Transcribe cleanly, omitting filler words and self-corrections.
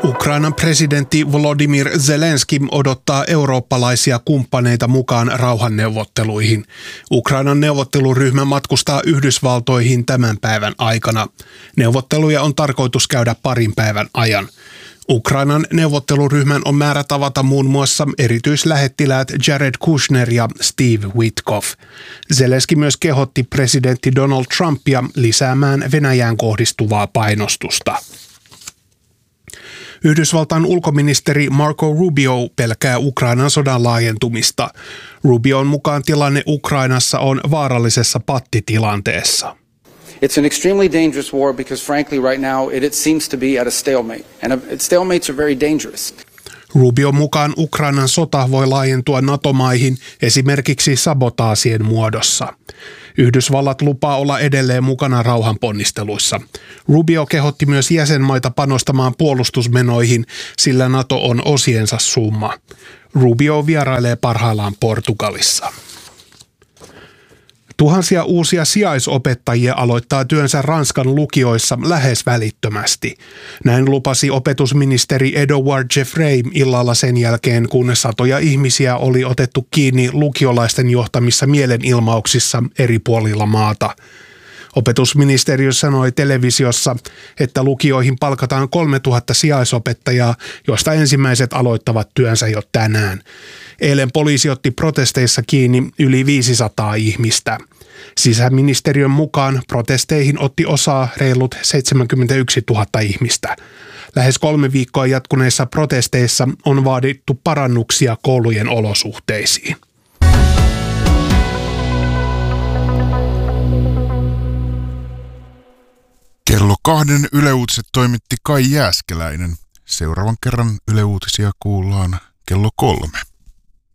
Ukrainan presidentti Volodymyr Zelenski odottaa eurooppalaisia kumppaneita mukaan rauhanneuvotteluihin. Ukrainan neuvotteluryhmä matkustaa Yhdysvaltoihin tämän päivän aikana. Neuvotteluja on tarkoitus käydä parin päivän ajan. Ukrainan neuvotteluryhmän on määrä tavata muun muassa erityislähettiläät Jared Kushner ja Steve Witkoff. Zelenski myös kehotti presidentti Donald Trumpia lisäämään Venäjään kohdistuvaa painostusta. Yhdysvaltain ulkoministeri Marco Rubio pelkää Ukrainan sodan laajentumista. Rubion mukaan tilanne Ukrainassa on vaarallisessa pattitilanteessa. It's an extremely dangerous war because frankly right now it seems to be at a stalemate and stalemates are very dangerous. Rubion mukaan Ukrainan sota voi laajentua NATO-maihin esimerkiksi sabotaasien muodossa. Yhdysvallat lupaa olla edelleen mukana rauhanponnisteluissa. Rubio kehotti myös jäsenmaita panostamaan puolustusmenoihin, sillä NATO on osiensa summa. Rubio vierailee parhaillaan Portugalissa. Tuhansia uusia sijaisopettajia aloittaa työnsä Ranskan lukioissa lähes välittömästi. Näin lupasi opetusministeri Edouard Geoffrey illalla sen jälkeen, kun satoja ihmisiä oli otettu kiinni lukiolaisten johtamissa mielenilmauksissa eri puolilla maata. Opetusministeriö sanoi televisiossa, että lukioihin palkataan 3000 sijaisopettajaa, joista ensimmäiset aloittavat työnsä jo tänään. Eilen poliisi otti protesteissa kiinni yli 500 ihmistä. Sisäministeriön mukaan protesteihin otti osaa reilut 71 000 ihmistä. Lähes 3 viikkoa jatkuneissa protesteissa on vaadittu parannuksia koulujen olosuhteisiin. Kello 2 Yle Uutiset toimitti Kai Jääskeläinen. Seuraavan kerran Yle Uutisia kuullaan kello 3.